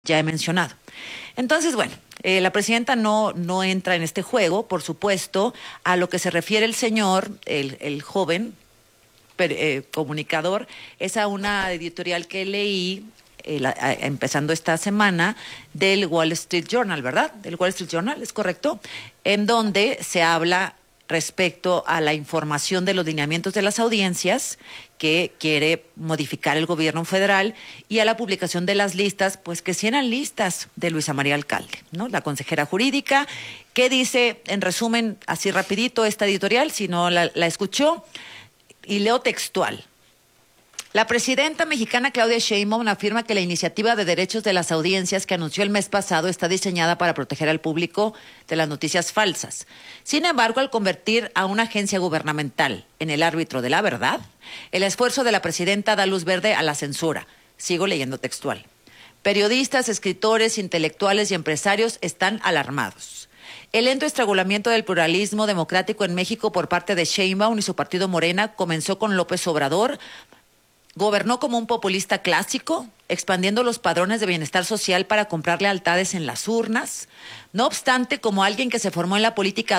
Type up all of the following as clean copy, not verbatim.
ya he mencionado. Entonces, bueno, la presidenta no entra en este juego, por supuesto. A lo que se refiere el señor, el joven comunicador, es a una editorial que leí empezando esta semana del Wall Street Journal, ¿verdad? Del Wall Street Journal, ¿es correcto? En donde se habla respecto a la información de los lineamientos de las audiencias que quiere modificar el gobierno federal y a la publicación de las listas, pues que sí eran listas de Luisa María Alcalde, ¿no? La consejera jurídica, que dice, en resumen, así rapidito esta editorial, si no la escuchó, y leo textual. La presidenta mexicana Claudia Sheinbaum afirma que la iniciativa de derechos de las audiencias que anunció el mes pasado está diseñada para proteger al público de las noticias falsas. Sin embargo, al convertir a una agencia gubernamental en el árbitro de la verdad, el esfuerzo de la presidenta da luz verde a la censura. Sigo leyendo textual. Periodistas, escritores, intelectuales y empresarios están alarmados. El lento estrangulamiento del pluralismo democrático en México por parte de Sheinbaum y su partido Morena comenzó con López Obrador. Gobernó como un populista clásico, expandiendo los padrones de bienestar social para comprar lealtades en las urnas. No obstante, como alguien que se formó en la política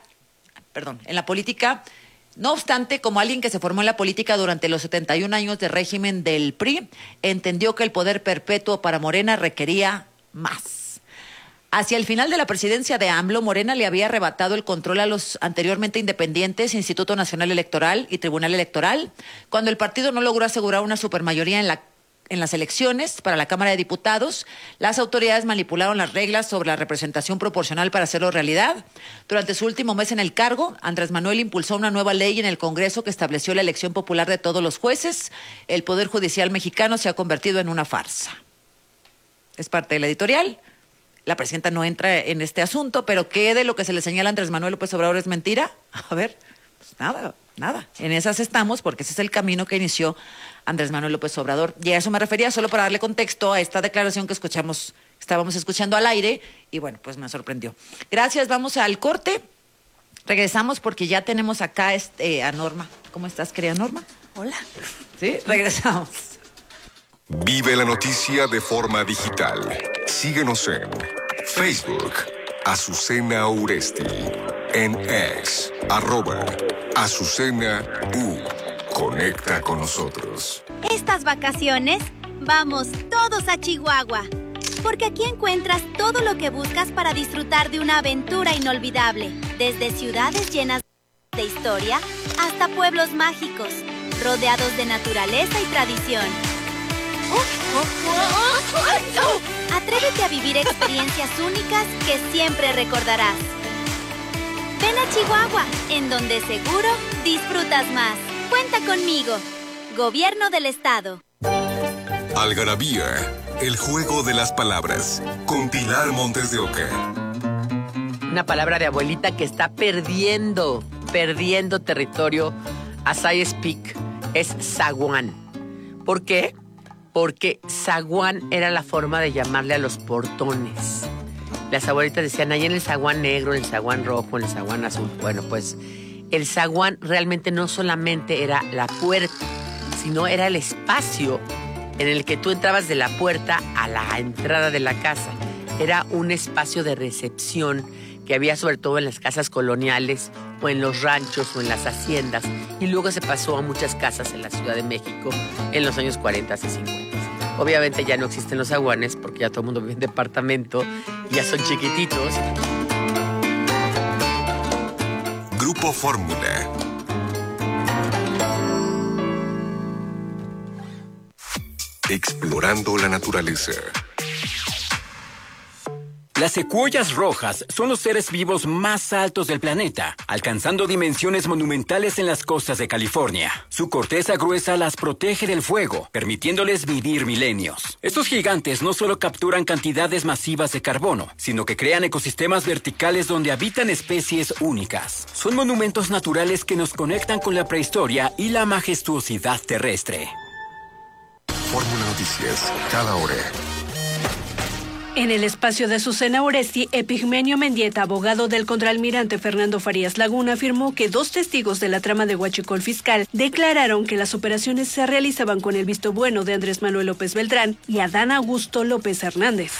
durante los 71 años de régimen del PRI, entendió que el poder perpetuo para Morena requería más. Hacia el final de la presidencia de AMLO, Morena le había arrebatado el control a los anteriormente independientes Instituto Nacional Electoral y Tribunal Electoral, cuando el partido no logró asegurar una supermayoría en las elecciones para la Cámara de Diputados. Las autoridades manipularon las reglas sobre la representación proporcional para hacerlo realidad. Durante su último mes en el cargo, Andrés Manuel impulsó una nueva ley en el Congreso que estableció la elección popular de todos los jueces. El Poder Judicial mexicano se ha convertido en una farsa. Es parte de la editorial. La presidenta no entra en este asunto, pero ¿qué de lo que se le señala a Andrés Manuel López Obrador es mentira? A ver, pues nada. En esas estamos, porque ese es el camino que inició Andrés Manuel López Obrador. Y a eso me refería, solo para darle contexto a esta declaración que estábamos escuchando al aire, y bueno, pues me sorprendió. Gracias, vamos al corte. Regresamos porque ya tenemos acá a Norma. ¿Cómo estás, querida Norma? Hola. Sí, regresamos. Vive la noticia de forma digital. Síguenos en Facebook, Azucena Uresti, en X, @Azucena U. Conecta con nosotros. Estas vacaciones, vamos todos a Chihuahua, porque aquí encuentras todo lo que buscas para disfrutar de una aventura inolvidable, desde ciudades llenas de historia hasta pueblos mágicos, rodeados de naturaleza y tradición. Atrévete a vivir experiencias únicas que siempre recordarás. Ven a Chihuahua, en donde seguro disfrutas más. Cuenta conmigo. Gobierno del Estado. Algarabía, el juego de las palabras, con Pilar Montes de Oca. Una palabra de abuelita que está perdiendo territorio as I speak. Es zaguán. ¿Por qué? Porque zaguán era la forma de llamarle a los portones. Las abuelitas decían, ahí en el zaguán negro, en el zaguán rojo, en el zaguán azul. Bueno, pues el zaguán realmente no solamente era la puerta, sino era el espacio en el que tú entrabas de la puerta a la entrada de la casa. Era un espacio de recepción que había sobre todo en las casas coloniales o en los ranchos o en las haciendas, y luego se pasó a muchas casas en la Ciudad de México en los años 40 y 50. Obviamente ya no existen los zaguanes porque ya todo el mundo vive en departamento y ya son chiquititos. Grupo Fórmula. Explorando la naturaleza. Las secuoyas rojas son los seres vivos más altos del planeta, alcanzando dimensiones monumentales en las costas de California. Su corteza gruesa las protege del fuego, permitiéndoles vivir milenios. Estos gigantes no solo capturan cantidades masivas de carbono, sino que crean ecosistemas verticales donde habitan especies únicas. Son monumentos naturales que nos conectan con la prehistoria y la majestuosidad terrestre. Fórmula Noticias, cada hora. En el espacio de Azucena Oresti, Epigmenio Mendieta, abogado del contraalmirante Fernando Farías Laguna, afirmó que 2 testigos de la trama de huachicol fiscal declararon que las operaciones se realizaban con el visto bueno de Andrés Manuel López Beltrán y Adán Augusto López Hernández.